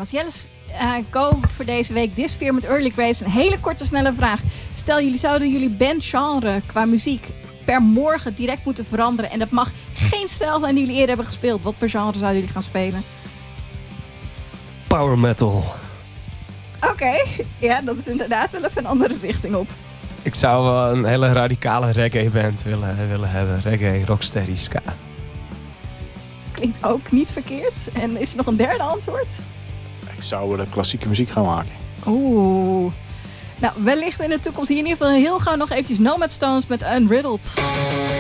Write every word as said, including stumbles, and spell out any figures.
was Jelle's uh, go voor deze week. This Fear met Early Graves. Een hele korte, snelle vraag. Stel, jullie zouden jullie bandgenre qua muziek per morgen direct moeten veranderen. En dat mag geen stijl zijn die jullie eerder hebben gespeeld. Wat voor genre zouden jullie gaan spelen? Power metal. Oké, okay. Ja, dat is inderdaad wel even een andere richting op. Ik zou wel een hele radicale reggae-band willen, willen hebben. Reggae, rocksteady, ska. Klinkt ook niet verkeerd. En is er nog een derde antwoord? Ik zou de klassieke muziek gaan maken. Oeh. Nou, wellicht in de toekomst hier in ieder geval heel gauw nog eventjes Nomad Stones met Unriddled.